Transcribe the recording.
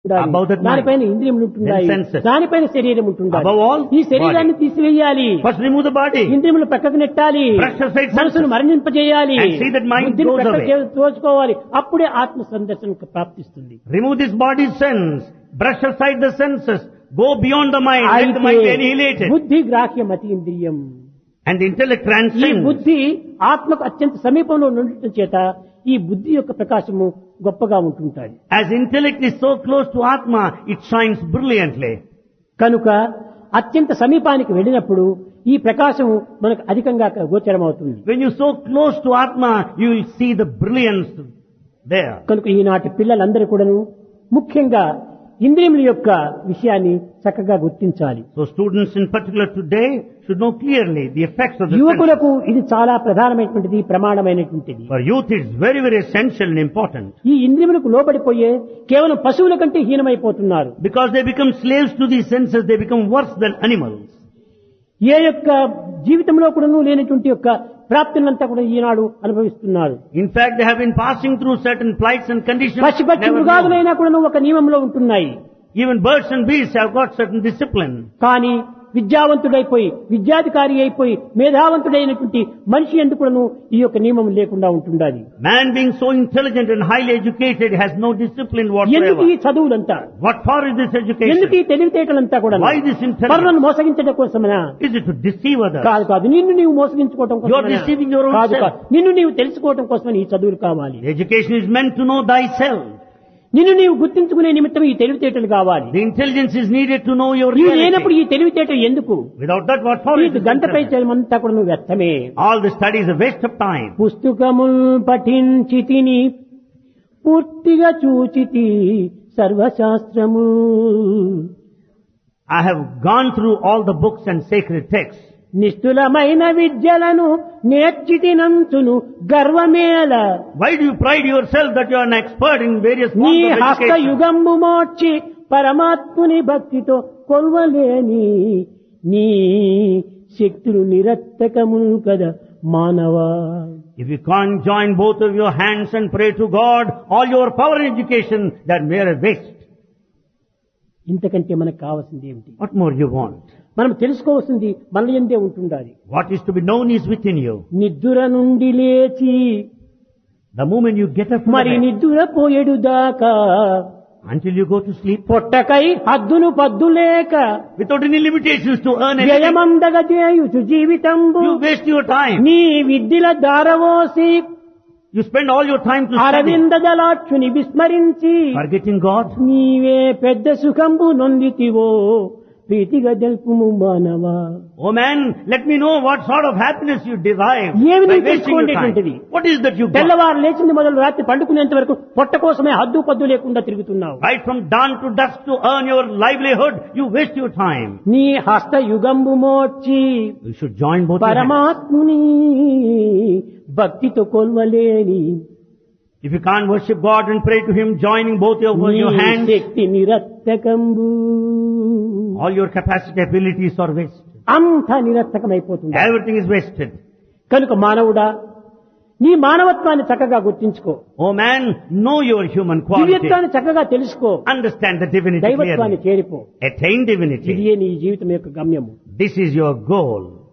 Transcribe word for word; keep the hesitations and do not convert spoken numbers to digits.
Above that mind, దానిపైన ఇంద్రియములు ఉంటున్నాయి, then senses. దానిపైన శరీరం ఉంటుండాలి. Above all, ఈ శరీరాన్ని తీసివేయాలి, first remove the body. ఇంద్రియములు పక్కకు నెట్టాలి, Brush aside senses. మనసును మరణింపజేయాలి, And see that mind బుద్ధిని goes పక్కకు away. తోచుకోవాలి. అప్పుడే ఆత్మ సందర్శనకు ప్రాప్తిస్తుంది. Remove this body's sense. Brush aside the senses. Go beyond the mind. Let the అయితే mind be annihilated. బుద్ధి గ్రాహ్యం అతి ఇంద్రియం. And the intellect ఈ transcends. బుద్ధి ఆత్మకు అత్యంత సమీపంలో ఉండటం చేత ఈ బుద్ధి యొక్క ప్రకాశము గొప్పగా ఉంటుంటాయి. As intellect is so close to Atma, it shines brilliantly. కనుక అత్యంత సమీపానికి వెళ్ళినప్పుడు ఈ ప్రకాశము మనకు అధికంగా గోచరమవుతుంది. When you're so close to Atma, you will see the brilliance there. కనుక ఈనాటి పిల్లలందరూ కూడాను ముఖ్యంగా ఇంద్రియముల యొక్క విషయాన్ని చక్కగా గుర్తించాలి. So students in particular today should know clearly the effects of the senses. యువకులకు ఇది చాలా ప్రధానమైనటువంటిది, ప్రమాణమైనటువంటిది. For youth it's very very essential and important. ఈ ఇంద్రియములకు లోబడిపోయే కేవలం పశువుల కంటే హీనమైపోతున్నారు. Because they become slaves to these senses, they become worse than animals. ఏ యొక్క జీవితంలో కూడాను లేనటువంటి యొక్క ప్రాప్తులంతా కూడా ఈనాడు అనుభవిస్తున్నారు. In fact, they have been passing through certain plights and conditions. పశు పక్షి never known. మృగాదులైనా కూడాను ఒక నియమంలో ఉంటున్నాయి. Even birds and beasts have got certain discipline. కానీ విద్యావంతుడైపోయి విద్యాధికారి అయిపోయి మేధావంతుడైనటువంటి మనిషి ఎందుకు కూడాను ఈ యొక్క నియమం లేకుండా ఉంటుండాలి. Man being so intelligent and highly educated has no discipline ఎందుకు whatsoever. ఈ చదువులంతా, What for is this ఎందుకు education? ఈ తెలివితేటలంతా కూడా Why this intelligence? పరులను మోసగించడం కోసమనా? Is it to deceive others? కాదు కాదు, నిన్ను నీవు మోసగించుకోవటం You are కోసమనా? deceiving your own కాదు self. కాదు, నిన్ను నీవు తెలుసుకోవటం కోసమని ఈ చదువులు కావాలి. The education is meant to know thyself. నిన్ను నీవు గుర్తించుకునే నిమిత్తం ఈ తెలివితేటలు కావాలి. The intelligence is needed to know your నీవు లేనప్పుడు reality. ఈ తెలివితేటలు ఎందుకు? Without that, what for ఈ is this గంటపై intelligence? చదవమంతా కూడా నువ్వు వ్యర్థమే. All the study is a waste of time. పుస్తకముల్ పఠించితిని పూర్తిగా చూచితి సర్వశాస్త్రము. I have gone through all the books and sacred texts. నిష్ఠులమైన విద్యలను నేర్చితినంచును గర్వమేల. Why do you pride yourself that you are an expert in various నీ forms of హస్త education? యుగంబు మోర్చి పరమాత్ముని భక్తితో కొల్వలేని నీ శక్తులు నిరత్తకములు కదా మానవా. If you can't join both of your hands and pray to God, all your power and education, that mere waste. ఇంతకంటే మనకు కావాల్సింది ఏమిటి? What more you want? మనం తెలుసుకోవాల్సింది మన యందే ఉంటుండాలి. What is to be known is within you. నిద్ర నుండి లేచి The moment you get up from మరి the bed, నిద్ర పోయేడు దాకా until you go to sleep, పొట్టకై హద్దును పద్దులేక without any limitations to earn anything, వ్యయమందగ చేయుచు జీవితంబు you waste your time. నీ విద్యల దారవోసి You spend all your time to study, Aravinda దళాక్షుని విస్మరించి forgetting God. నీవే పెద్ద సుఖంబు నొందితివో ప్రీతిగా తెలుపుము మానవా. Oh man, let me know what sort of happiness you derive ఏమి by నీకు wasting your తెలుసుకోండి? time. What is that you got? తెల్లవారు లేచింది మొదలు రాత్రి పండుకునేంత వరకు పొట్ట కోసమే హద్దు పద్దు లేకుండా తిరుగుతున్నావు. Right from dawn to dusk to earn your livelihood, you waste your time. నీ హస్త యుగంబు మోర్చి You should join both your hands. పరమాత్ముని భక్తితో కొల్వలేని If you can't worship God and pray to Him, joining both your, నీ your hands, Shakti నిరత్తకంబు all your capacity, abilities are wasted. అంత నిరత్తకమైపోతుంది. Everything is wasted. కనుక మానవుడా, నీ మానవత్వాన్ని చక్కగా గుర్తించుకో, Oh man, know your human quality. దివ్యత్వాన్ని చక్కగా తెలుసుకో, Understand the divinity దైవత్వాన్ని clearly. చేరిపో. Attain ఇదే divinity. నీ జీవితం యొక్క గమ్యము. This is your goal.